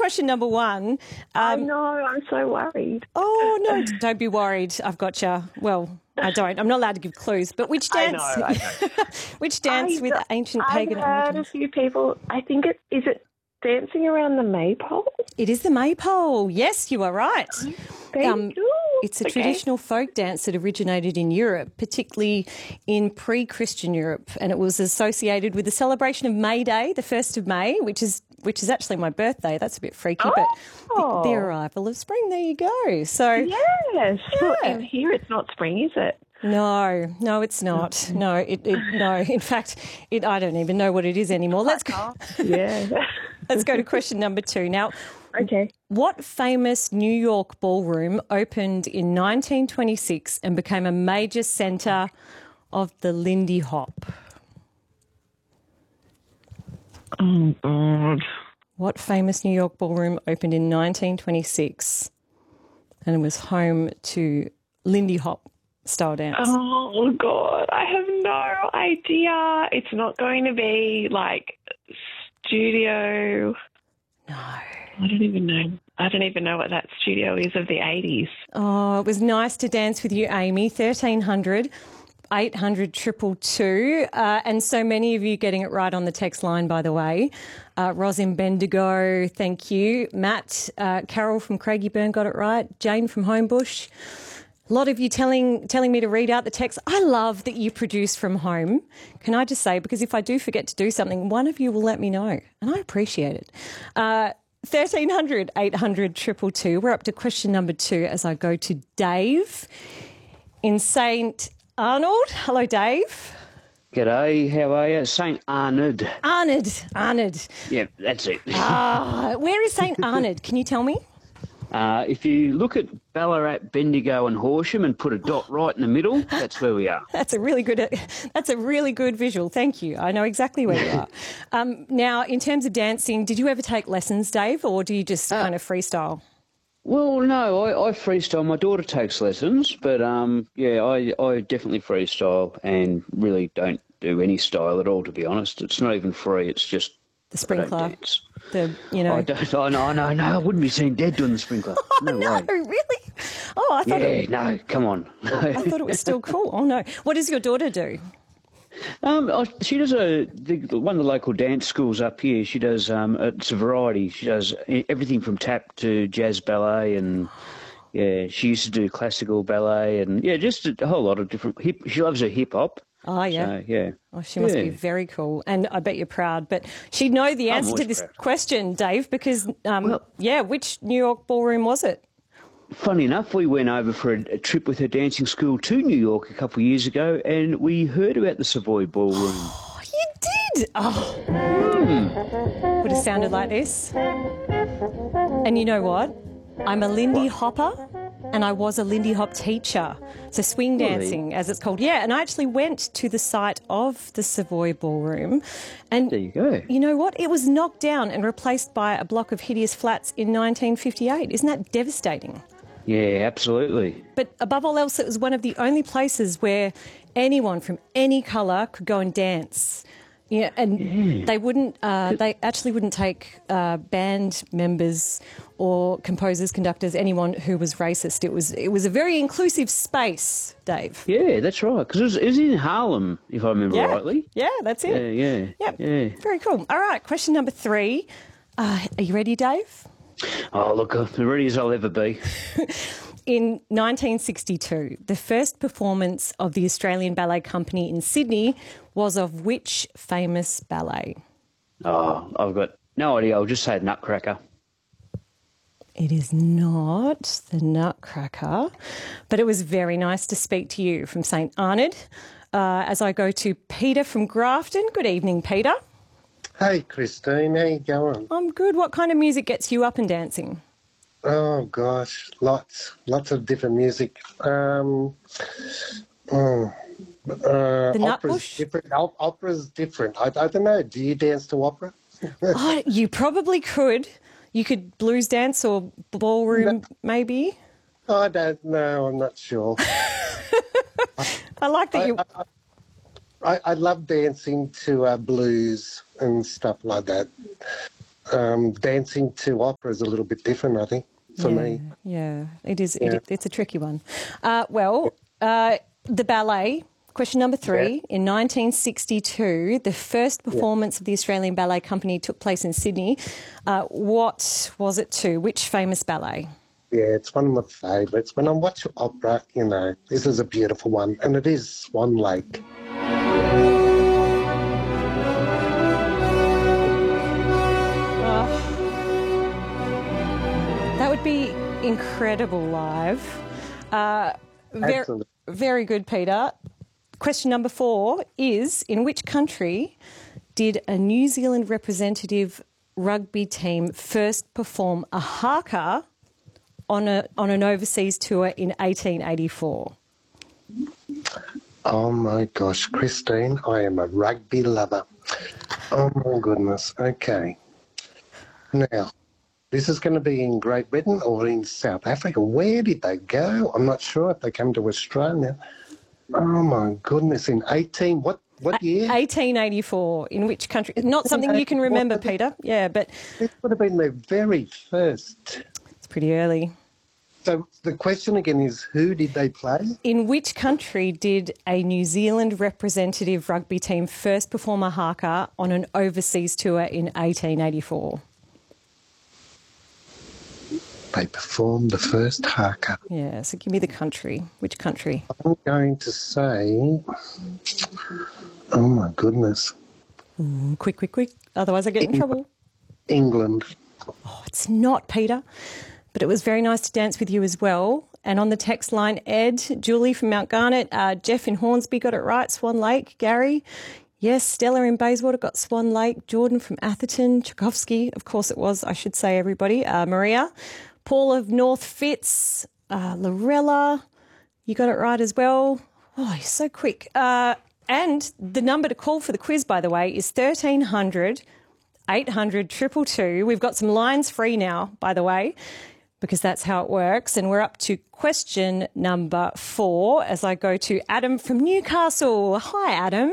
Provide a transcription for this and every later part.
question number one. Oh, no, I'm so worried. Oh, no, don't be worried. I've got you. Well, I don't. I'm not allowed to give clues. But which dance? I know. Which dance with ancient pagan I've heard origins? a few people, I think is it dancing around the maypole? It is the maypole. Yes, you are right. Very cool. It's a traditional folk dance that originated in Europe, particularly in pre-Christian Europe, and it was associated with the celebration of May Day, the 1st of May, which is actually my birthday. That's a bit freaky, but the arrival of spring. There you go. So yes. Yeah. Well, and here it's not spring, is it? No, it's not. No, no. In fact, I don't even know what it is anymore. Let's go. Yeah. Let's go to question number 2 now. Okay. What famous New York ballroom opened in 1926 and became a major centre of the Lindy Hop? Oh, God. What famous New York ballroom opened in 1926 and was home to Lindy Hop style dance? Oh, God. I have no idea. It's not going to be like studio. No. I don't even know what that studio is of the 80s. Oh, it was nice to dance with you, Amy. 1300 800 222. And so many of you getting it right on the text line, by the way. Rosin Bendigo, thank you. Matt, Carol from Craigieburn got it right. Jane from Homebush. A lot of you telling me to read out the text. I love that you produce from home. Can I just say, because if I do forget to do something, one of you will let me know, and I appreciate it. 1300 800 222. We're up to question number 2 as I go to Dave in St Arnold. Hello, Dave. G'day, how are you? St Arnold. Arnold. Yeah, that's it. Where is St Arnold? Can you tell me? If you look at Ballarat, Bendigo and Horsham and put a dot right in the middle, that's where we are. That's a really good visual. Thank you. I know exactly where you are. Now, in terms of dancing, did you ever take lessons, Dave, or do you just kind of freestyle? Well, no, I freestyle. My daughter takes lessons, but I definitely freestyle and really don't do any style at all, to be honest. It's not even free. It's just the sprinkler. I know. I wouldn't be seen dead doing the sprinkler. No way. Really? Oh, I thought. No, come on. I thought it was still cool. Oh no. What does your daughter do? She does one of the local dance schools up here. She does it's a variety. She does everything from tap to jazz ballet, and she used to do classical ballet, and just a whole lot of different. She loves her hip hop. Oh, yeah. So, yeah. Oh, she must be very cool. And I bet you're proud. But she'd know the answer to this question, Dave, because, which New York ballroom was it? Funny enough, we went over for a trip with her dancing school to New York a couple of years ago, and we heard about the Savoy Ballroom. Oh, you did? Oh. Would have sounded like this. And you know what? I'm a Lindy Hopper. And I was a Lindy Hop teacher, so swing dancing, as it's called. Yeah, and I actually went to the site of the Savoy Ballroom. And there you go. You know what? It was knocked down and replaced by a block of hideous flats in 1958. Isn't that devastating? Yeah, absolutely. But above all else, it was one of the only places where anyone from any colour could go and dance. Yeah, and they wouldn't. They actually wouldn't take band members or composers, conductors, anyone who was racist. It was a very inclusive space, Dave. Yeah, that's right. Because it was in Harlem, if I remember rightly. Yeah, that's it. Yeah. Very cool. All right, question number 3. Are you ready, Dave? Oh, look, as ready as I'll ever be. In 1962, the first performance of the Australian Ballet Company in Sydney was of which famous ballet? Oh, I've got no idea. I'll just say Nutcracker. It is not the Nutcracker, but it was very nice to speak to you from St Arnold. As I go to Peter from Grafton. Good evening, Peter. Hey, Christine. How you going? I'm good. What kind of music gets you up and dancing? Oh, gosh, lots of different music. The opera's different. Opera's different. I don't know. Do you dance to opera? Oh, you probably could. You could blues dance or ballroom, maybe. I don't know. I'm not sure. I like that you... I love dancing to blues and stuff like that. dancing to opera is a little bit different, I think, for me. Yeah, it is. It's a tricky one. The ballet. Question number 3. In 1962, the first performance of the Australian Ballet Company took place in Sydney. What was it to? Which famous ballet? Yeah, it's one of my favourites. When I watch opera, this is a beautiful one, and it is Swan Lake. That would be incredible live. Very good, Peter. Question number 4 is, in which country did a New Zealand representative rugby team first perform a haka on an overseas tour in 1884? Oh, my gosh, Christine, I am a rugby lover. Oh, my goodness. Okay. Now, this is going to be in Great Britain or in South Africa. Where did they go? I'm not sure if they came to Australia. Oh, my goodness. In what year? 1884. In which country? Not something you can remember, Peter. Yeah, but... This would have been their very first. It's pretty early. So the question again is, who did they play? In which country did a New Zealand representative rugby team first perform a haka on an overseas tour in 1884? They performed the first haka. Yeah, so give me the country. Which country? I'm going to say, oh my goodness. Quick. Otherwise I get in trouble. England. Oh, it's not, Peter. But it was very nice to dance with you as well. And on the text line, Ed, Julie from Mount Garnet, Jeff in Hornsby got it right, Swan Lake, Gary. Yes, Stella in Bayswater got Swan Lake, Jordan from Atherton, Tchaikovsky, of course it was, I should say, everybody. Maria, Paul of North Fitz, Lorella, you got it right as well. Oh, you're so quick. And the number to call for the quiz, by the way, is 1300 800 222. We've got some lines free now, by the way, because that's how it works. And we're up to question number 4 as I go to Adam from Newcastle. Hi, Adam.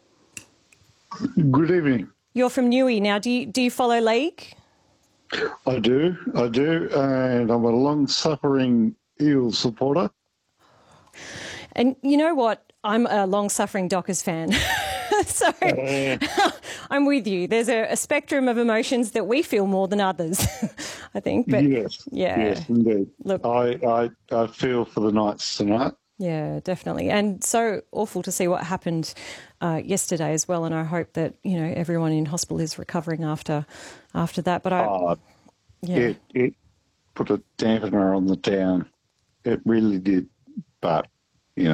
Good evening. You're from Newey. Now, do you follow league? I do, and I'm a long-suffering Eels supporter. And you know what? I'm a long-suffering Dockers fan. So I'm with you. There's a spectrum of emotions that we feel more than others, I think. But yes, indeed. Look, I feel for the Knights tonight. Yeah, definitely. And so awful to see what happened yesterday as well. And I hope that, everyone in hospital is recovering after that. But it put a dampener on the town. It really did. But, we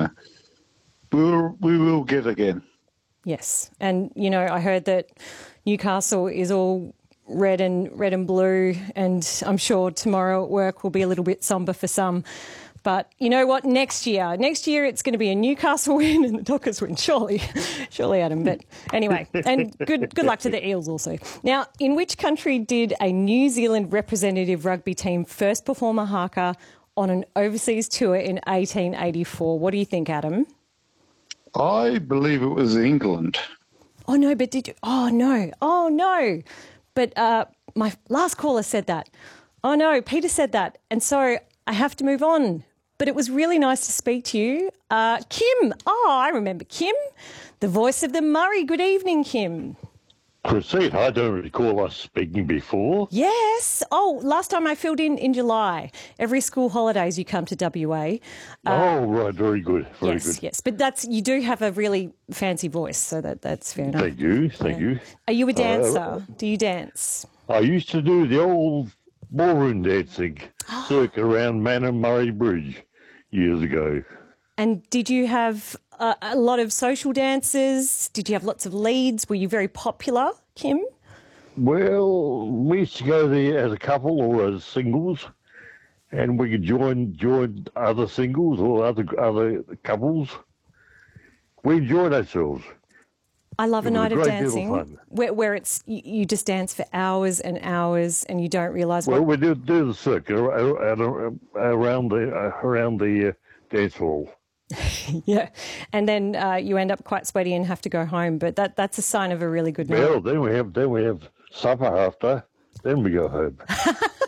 will get again. Yes. And, I heard that Newcastle is all red and blue, and I'm sure tomorrow at work will be a little bit sombre for some. But you know what? Next year it's going to be a Newcastle win and the Dockers win, surely, Adam. But anyway, and good luck to the Eels also. Now, in which country did a New Zealand representative rugby team first perform a haka on an overseas tour in 1884? What do you think, Adam? I believe it was England. Oh, no, but did you? Oh, no. But my last caller said that. Oh, no, Peter said that. And so I have to move on. But it was really nice to speak to you. Kim. Oh, I remember Kim, the voice of the Murray. Good evening, Kim. Christine, I don't recall us speaking before. Yes. Oh, last time I filled in July. Every school holidays you come to WA. Oh, right. Very good. Very good. Yes. But you do have a really fancy voice, so that's fair enough. Thank you. Are you a dancer? Do you dance? I used to do the old ballroom dancing circuit around Manor Murray Bridge years ago. And did you have a lot of social dances? Did you have lots of leads? Were you very popular, Kim? Well, we used to go there as a couple or as singles, and we could join other singles or other couples. We enjoyed ourselves. I love a night of dancing where it's you just dance for hours and hours and you don't realise what... Well, we do the circuit around the dance hall. Yeah, and then you end up quite sweaty and have to go home. But that's a sign of a really good night. Well, then we have supper after. Then we go home.